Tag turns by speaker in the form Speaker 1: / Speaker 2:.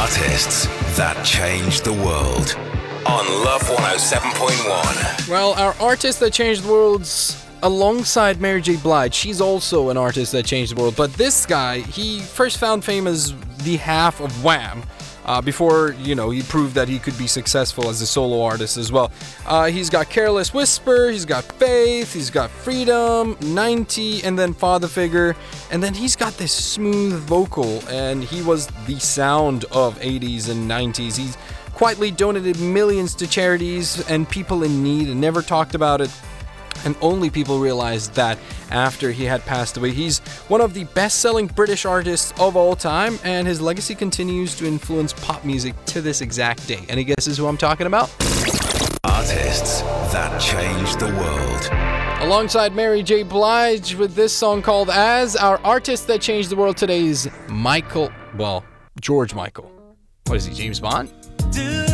Speaker 1: Artists that changed the world on Love 107.1.
Speaker 2: Well, our artist that changed the world's alongside Mary J. Blige. She's also an artist that changed the world. But this guy, he first found fame as the half of Wham! Before, he proved that he could be successful as a solo artist as well. He's got Careless Whisper, he's got Faith, he's got Freedom, 90, and then Father Figure. And then he's got this smooth vocal, and he was the sound of 80s and 90s. He's quietly donated millions to charities and people in need and never talked about it. And only people realized that after he had passed away. He's one of the best-selling British artists of all time, and his legacy continues to influence pop music to this exact day. Any guesses who I'm talking about?
Speaker 1: Artists that changed the world.
Speaker 2: Alongside Mary J. Blige with this song called As, our artist that changed the world today is George Michael. What is he, James Bond?